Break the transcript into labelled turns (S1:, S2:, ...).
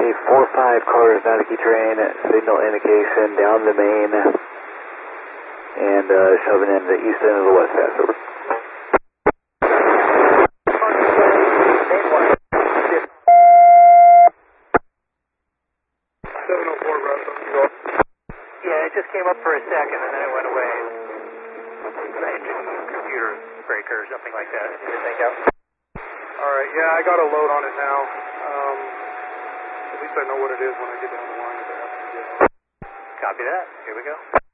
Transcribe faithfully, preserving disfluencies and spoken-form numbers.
S1: four five cars, not a key train, signal indication down the main, and uh, shoving in the east end of the west pass. Over.
S2: seven oh four, Russell.
S3: Yeah, it just came up for a second and then it went away. Engine, computer breaker or something like that. Need to take out.
S2: Alright, yeah, I got a load on it now. Um, at least I know what it is when I get down the line.
S3: Copy that. Here we go.